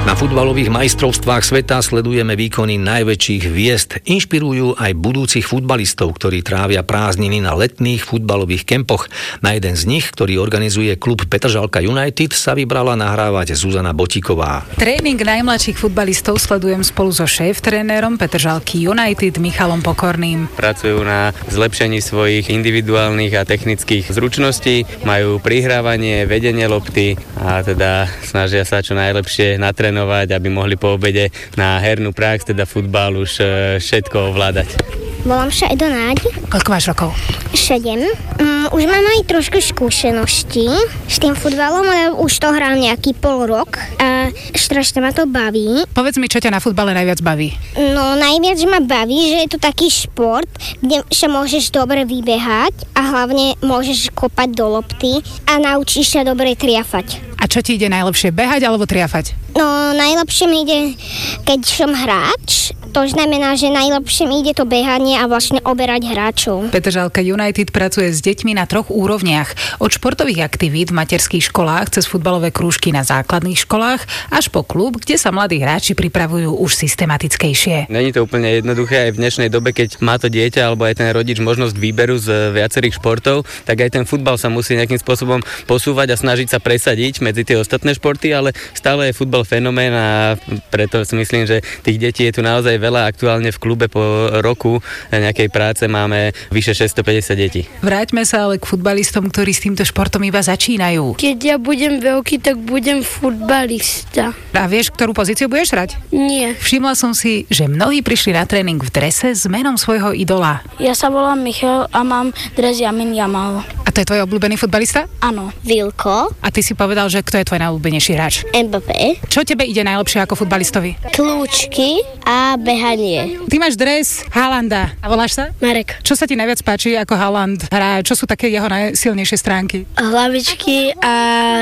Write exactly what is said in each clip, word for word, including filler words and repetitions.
Na futbalových majstrovstvách sveta sledujeme výkony najväčších hviezd. Inšpirujú aj budúcich futbalistov, ktorí trávia prázdniny na letných futbalových kempoch. Na jeden z nich, ktorý organizuje klub Petržalka United, sa vybrala nahrávať Zuzana Botíková. Tréning najmladších futbalistov sledujem spolu so šéf-trénerom Petržalky United Michalom Pokorným. Pracujú na zlepšení svojich individuálnych a technických zručností, majú prihrávanie, vedenie lopty a teda snažia sa čo najlepšie natrénovať, aby mohli po obede na hernú prax, teda futbal, už všetko ovládať. Volám sa Edo Náď. Koľko máš rokov? Sedem. Um, už mám aj trošku skúsenosti s tým futbalom, ale už to hrám nejaký pol rok a strašne ma to baví. Povedz mi, čo ťa na futbale najviac baví? No, najviac ma baví, že je to taký šport, kde sa môžeš dobre vybehať a hlavne môžeš kopať do lopty a naučíš sa dobre triafať. A čo ti ide najlepšie, behať alebo triafať? No, najlepšie mi ide, keď som hráč. To znamená, že najlepšie mi ide to behanie a vlastne oberať hráčov. Petržalka United pracuje s deťmi na troch úrovniach. Od športových aktivít v materských školách cez futbalové krúžky na základných školách až po klub, kde sa mladí hráči pripravujú už systematickejšie. Není to úplne jednoduché aj v dnešnej dobe, keď má to dieťa alebo aj ten rodič možnosť výberu z viacerých športov, tak aj ten futbal sa musí nejakým spôsobom posúvať a snažiť sa presadiť medzi tie ostatné športy, ale stále je futbal fenomén a preto si myslím, že tých detí je tu naozaj veľa. Aktuálne v klube po roku nejakej práce máme vyše šesťstopäťdesiat detí. Vráťme sa ale k futbalistom, ktorí s týmto športom iba začínajú. Keď ja budem veľký, tak budem futbalista. A vieš, ktorú pozíciu budeš hrať? Nie. Všimla som si, že mnohí prišli na tréning v drese s menom svojho idola. Ja sa volám Michal a mám dres Yamin Yamal. A to je tvoj obľúbený futbalista? Áno. Vilko. A ty si povedal, že kto je tvoj najobľúbenejší hráč? em bé pé. Čo tebe ide najlepšie ako futbalistovi? Kľúčky a behanie. Ty máš dres Haalanda. A voláš sa? Marek. Čo sa ti najviac páči, ako Haaland hrá? Čo sú také jeho najsilnejšie stránky? Hlavičky a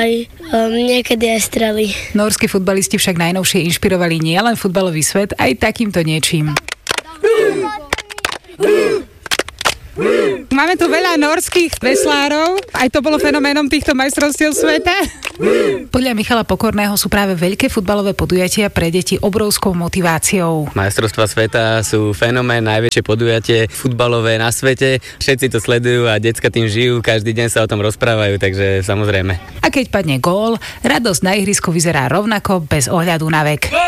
um, niekedy aj strely. Nórski futbalisti však najnovšie inšpirovali nielen futbalový svet, aj takýmto niečím. Máme tu veľa nórskych veslárov, aj to bolo fenoménom týchto majstrovstiev sveta. Podľa Michala Pokorného sú práve veľké futbalové podujatia pre deti obrovskou motiváciou. Majstrovstvá sveta sú fenomén, najväčšie podujatie futbalové na svete. Všetci to sledujú a decka tým žijú, každý deň sa o tom rozprávajú, takže samozrejme. A keď padne gól, radosť na ihrisku vyzerá rovnako bez ohľadu na vek.